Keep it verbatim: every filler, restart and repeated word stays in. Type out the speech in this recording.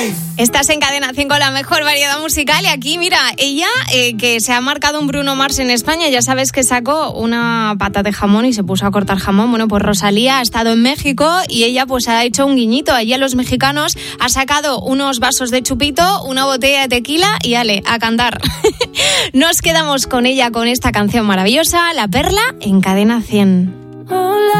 Estás en Cadena cinco, la mejor variedad musical. Y aquí, mira, ella eh, que se ha marcado un Bruno Mars en España, ya sabes que sacó una pata de jamón y se puso a cortar jamón. Bueno, pues Rosalía ha estado en México y ella pues ha hecho un guiñito allí a los mexicanos. Ha sacado unos vasos de chupito, una botella de tequila y ale, a cantar. Nos quedamos con ella con esta canción maravillosa, La Perla, en Cadena cien.